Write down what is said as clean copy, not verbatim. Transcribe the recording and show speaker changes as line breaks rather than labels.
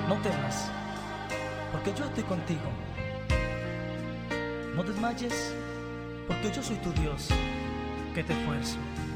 No temas, porque yo estoy contigo. No desmayes, porque yo soy tu Dios, que te esfuerzo.